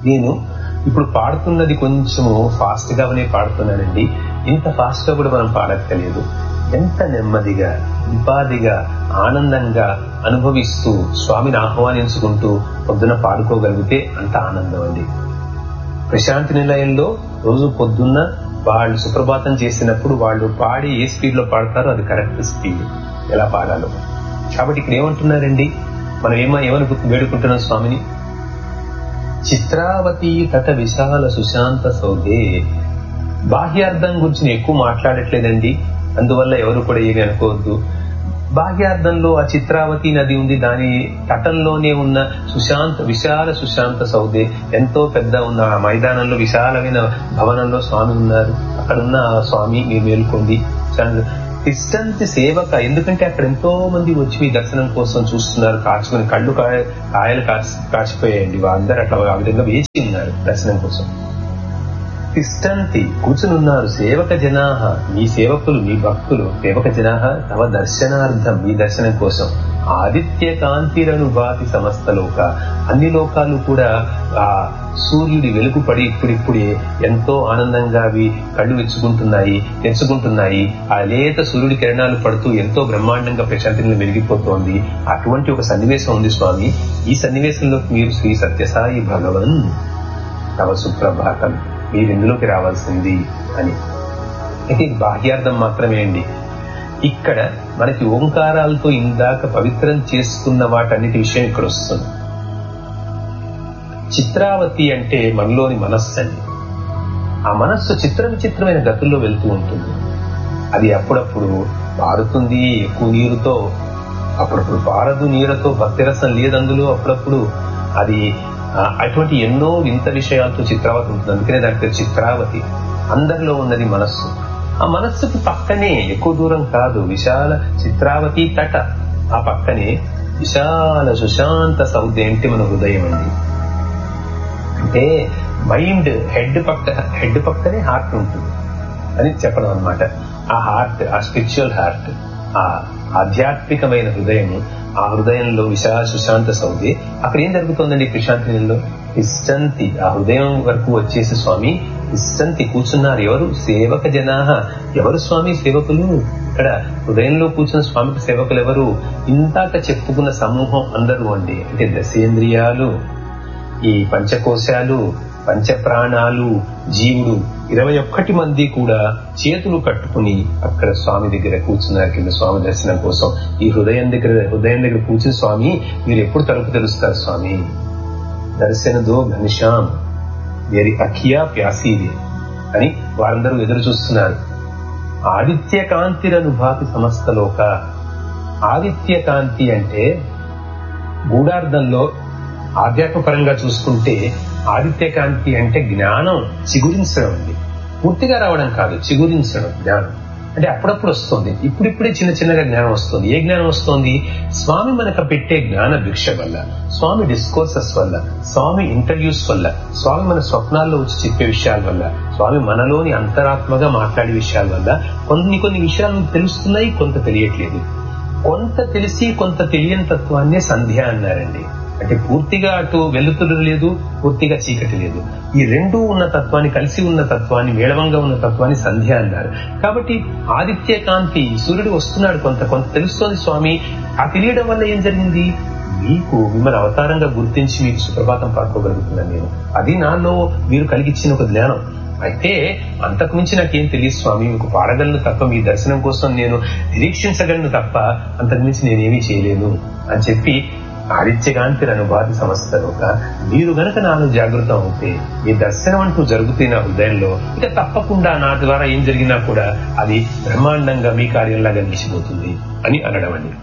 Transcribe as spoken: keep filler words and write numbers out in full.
నేను ఇప్పుడు పాడుతున్నది కొంచెము ఫాస్ట్ గానే పాడుతున్నానండి. ఇంత ఫాస్ట్ గా కూడా మనం పాడక్కలేదు. ఎంత నెమ్మదిగా, ఉపాధిగా, ఆనందంగా అనుభవిస్తూ స్వామిని ఆహ్వానించుకుంటూ పొద్దున పాడుకోగలిగితే అంత ఆనందం అండి. ప్రశాంతి నిలయంలో రోజు పొద్దున్న వాళ్ళు సుప్రభాతం చేసినప్పుడు వాళ్ళు పాడి ఏ స్పీడ్ లో పాడతారో అది కరెక్ట్ స్పీడ్, ఎలా పాడాలో. కాబట్టి ఇక్కడ ఏమంటున్నారండి, మనం ఏమో ఏమని వేడుకుంటున్నాం స్వామిని, చిత్రావతి తట విశాల సుశాంత సౌదే. బాహ్యార్థం గురించి నేను ఎక్కువ మాట్లాడట్లేదండి, అందువల్ల ఎవరు కూడా ఏమి అనుకోవద్దు. బాహ్యార్థంలో ఆ చిత్రావతి నది ఉంది, దాని తటంలోనే ఉన్న సుశాంత విశాల సుశాంత సౌదే, ఎంతో పెద్ద ఉన్న ఆ మైదానంలో విశాలమైన భవనంలో స్వామి ఉన్నారు. అక్కడున్న ఆ స్వామి మీరు మేలుకోండి. తిష్టంతి సేవక, ఎందుకంటే అక్కడ ఎంతో మంది వచ్చి దర్శనం కోసం చూస్తున్నారు, కాచుకుని కళ్ళు కాయలు కాచి కాచిపోయాయండి. వాళ్ళందరూ అట్లా ఆ విధంగా వేచి ఉన్నారు దర్శనం కోసం. తిష్టంతి, కూర్చునున్నారు. సేవక జనాహ, మీ సేవకులు, మీ భక్తులు. సేవక జనాహ తమ దర్శనార్థం, మీ దర్శనం కోసం. ఆదిత్య కాంతిరనుభాతి సమస్త లోక, అన్ని లోకాలు కూడా ఆ సూర్యుడి వెలుగు పడి ఇప్పుడిప్పుడే ఎంతో ఆనందంగా అవి కళ్ళు విచ్చుకుంటున్నాయి, తెచ్చుకుంటున్నాయి. ఆ లేత సూర్యుడి కిరణాలు పడుతూ ఎంతో బ్రహ్మాండంగా ప్రశాంతిని వెలిగిపోతోంది. అటువంటి ఒక సన్నివేశం ఉంది స్వామి. ఈ సన్నివేశంలో మీరు శ్రీ సత్యసాయి భగవన్ తవ సుప్రభాతం, మీరు ఇందులోకి రావాల్సింది అని. ఇది బాహ్యార్థం మాత్రమే అండి. ఇక్కడ మనకి ఓంకారాలతో ఇందాక పవిత్రం చేసుకున్న వాటన్నిటి విషయం ఇక్కడ వస్తుంది. చిత్రావతి అంటే మనలోని మనస్సు అండి. ఆ మనస్సు చిత్ర విచిత్రమైన గతుల్లో వెళ్తూ ఉంటుంది. అది అప్పుడప్పుడు పారుతుంది ఎక్కువ నీరుతో, అప్పుడప్పుడు పారదు నీరుతో, భక్తిరసం లేదు అందులో. అప్పుడప్పుడు అది అటువంటి ఎన్నో వింత విషయాలతో చిత్రావతి ఉంటుంది. అందుకనే దానికి చిత్రావతి. అందరిలో ఉన్నది మనస్సు. ఆ మనస్సుకి పక్కనే, ఎక్కువ దూరం కాదు, విశాల చిత్రావతి తట, ఆ పక్కనే విశాల సుశాంత సౌదే అంటే మన హృదయం అండి. అంటే మైండ్ హెడ్ పక్క హెడ్ పక్కనే హార్ట్ ఉంటుంది అని చెప్పడం అనమాట. ఆ హార్ట్, ఆ స్పిరిచువల్ హార్ట్, ఆ ఆధ్యాత్మికమైన హృదయము, ఆ హృదయంలో విశాల సుశాంత సౌదే. అక్కడ ఏం జరుగుతుందండి ప్రశాంతిలో? ఇష్టంతి, ఆ హృదయం వరకు వచ్చేసి స్వామి ఇష్టంతి కూర్చున్నారు. ఎవరు? సేవక జనాహ. ఎవరు స్వామి సేవకులు? ఇక్కడ హృదయంలో కూర్చున్న స్వామికి సేవకులు ఎవరు? ఇందాక చెప్పుకున్న సమూహం అందరూ అండి. అంటే దశేంద్రియాలు, ఈ పంచకోశాలు, పంచప్రాణాలు, జీవుడు, ఇరవై ఒక్కటి మంది కూడా చేతులు కట్టుకుని అక్కడ స్వామి దగ్గర కూర్చున్నారు కింద స్వామి దర్శనం కోసం. ఈ హృదయం దగ్గర హృదయం దగ్గర కూర్చుని స్వామి మీరు ఎప్పుడు తలుపు తెరుస్తారు స్వామి? దర్శన దో ఘనిశ్యాం వేరి అఖియా ప్యాసీది అని వారందరూ ఎదురు చూస్తున్నారు. ఆదిత్య కాంతిరనుభాతి సమస్త లోక. ఆదిత్య కాంతి అంటే గూఢార్థంలో ఆధ్యాత్మపరంగా చూసుకుంటే ఆదిత్య కాంతి అంటే జ్ఞానం చిగురించడం అండి. పూర్తిగా రావడం కాదు, చిగురించడం జ్ఞానం. అంటే అప్పుడప్పుడు వస్తుంది, ఇప్పుడిప్పుడే చిన్న చిన్నగా జ్ఞానం వస్తుంది. ఏ జ్ఞానం వస్తుంది? స్వామి మనకు పెట్టే జ్ఞాన భిక్ష వల్ల, స్వామి డిస్కోర్సెస్ వల్ల, స్వామి ఇంటర్వ్యూస్ వల్ల, స్వామి మన స్వప్నాల్లో వచ్చి చెప్పే విషయాల వల్ల, స్వామి మనలోని అంతరాత్మగా మాట్లాడే విషయాల వల్ల కొన్ని కొన్ని విషయాలు తెలుస్తున్నాయి, కొంత తెలియట్లేదు. కొంత తెలిసి కొంత తెలియని తత్వాన్నే సంధ్య అన్నారండి. అంటే పూర్తిగా అటు వెలుతురు లేదు, పూర్తిగా చీకటి లేదు. ఈ రెండూ ఉన్న తత్వాన్ని, కలిసి ఉన్న తత్వాన్ని, మేళవంగా ఉన్న తత్వాన్ని సంధ్య అన్నారు. కాబట్టి ఆదిత్య కాంతి, సూర్యుడు వస్తున్నాడు, కొంత కొంత తెలుస్తోంది స్వామి. ఆ తెలియడం వల్ల ఏం జరిగింది? మీకు మిమ్మల్ని అవతారంగా గుర్తించి మీకు సుప్రభాతం పాడుకోగలుగుతున్నాను నేను. అది నాలో మీరు కలిగిచ్చిన ఒక జ్ఞానం. అయితే అంతకు మించి నాకేం తెలియదు స్వామి, మీకు పాడగలను తప్ప, మీ దర్శనం కోసం నేను నిరీక్షించగలను తప్ప అంతకు మించి నేనేమీ చేయలేను అని చెప్పి ఆదిత్యకాంతి అనుభాతి సమస్తలోక మీరు గనక నాలో జాగృతం అవుతే మీ దర్శనం అంటూ జరుగుతున్న నా హృదయంలో ఇక తప్పకుండా నా ద్వారా ఏం జరిగినా కూడా అది బ్రహ్మాండంగా మీ కార్యంలాగా నిలిచిపోతుంది అని అనడం అండి.